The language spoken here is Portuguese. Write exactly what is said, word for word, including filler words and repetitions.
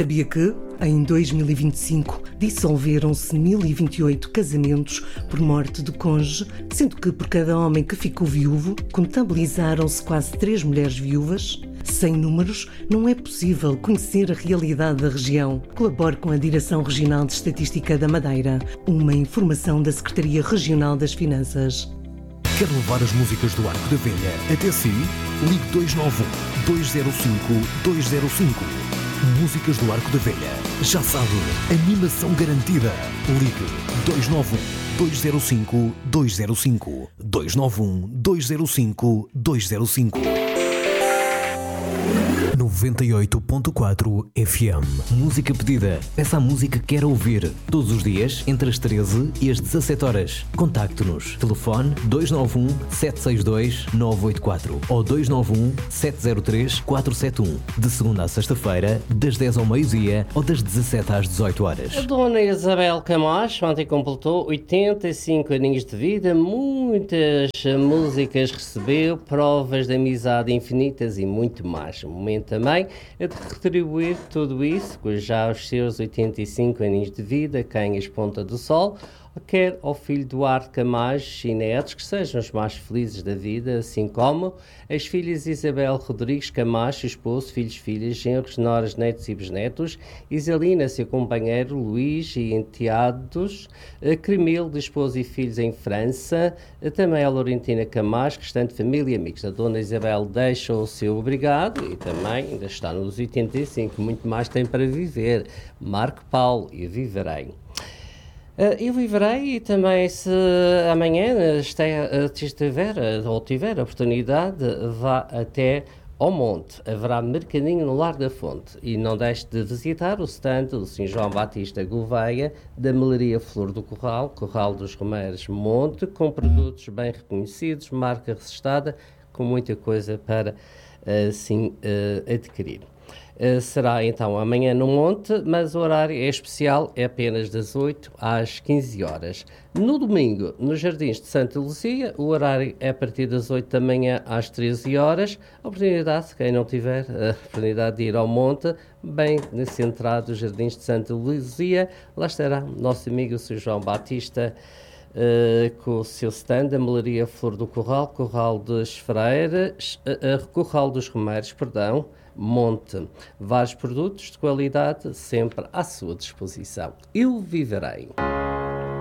Sabia que, em dois mil e vinte e cinco, dissolveram-se mil e vinte e oito casamentos por morte do cônjuge, sendo que por cada homem que ficou viúvo, contabilizaram-se quase três mulheres viúvas? Sem números, não é possível conhecer a realidade da região. Colabore com a Direção Regional de Estatística da Madeira, uma informação da Secretaria Regional das Finanças. Quer levar as músicas do Arco da Velha até si? Ligue dois nove um, dois zero cinco, dois zero cinco. Músicas do Arco da Velha. Já sabe, animação garantida. Ligue dois nove um, dois zero cinco, dois zero cinco. dois nove um, dois zero cinco, dois zero cinco. noventa e oito ponto quatro F M. Música pedida. Peça a música que quer ouvir. Todos os dias, entre as treze e as dezassete horas. Contacte-nos. Telefone dois nove um, sete seis dois, nove oito quatro ou dois nove um, sete zero três, quatro sete um. De segunda a sexta-feira, das dez ao meio-dia ou das dezassete às dezoito horas. A dona Isabel Camacho ontem completou oitenta e cinco aninhos de vida. Muitas músicas recebeu, provas de amizade infinitas e muito mais. Um momento também é de retribuir tudo isso, com já os seus oitenta e cinco aninhos de vida, Canhas Ponta do Sol, quer ao filho Duarte Camacho e netos, que sejam os mais felizes da vida, assim como as filhas Isabel Rodrigues Camacho, esposo, filhos, filhas, genros, noras, netos e bisnetos, Isalina, seu companheiro, Luís e enteados, Cremil, de esposo e filhos em França, também a Laurentina Camacho, restante família e amigos. A dona Isabel deixa o seu obrigado e também ainda está nos oitenta e cinco, muito mais tem para viver. Marco Paulo, e viverei. Uh, eu viverei e também, se amanhã estiver ou tiver a oportunidade, vá até ao monte. Haverá mercadinho no Largo da Fonte e não deixe de visitar o stand do senhor João Batista Gouveia, da Melaria Flor do Corral, Corral dos Romeiros Monte, com produtos bem reconhecidos, marca registada, com muita coisa para assim uh, adquirir. Uh, será então amanhã no Monte, mas o horário é especial, é apenas das oito às quinze horas. No domingo, nos Jardins de Santa Luzia, o horário é a partir das oito da manhã às treze horas. A oportunidade, quem não tiver a oportunidade de ir ao Monte, bem centrado dos Jardins de Santa Luzia, lá estará o nosso amigo o senhor João Batista, Uh, com o seu stand, a Melaria Flor do Corral, Corral dos Freiras, uh, uh, Corral dos Romeiros, perdão, Monte. Vários produtos de qualidade sempre à sua disposição. Eu viverei.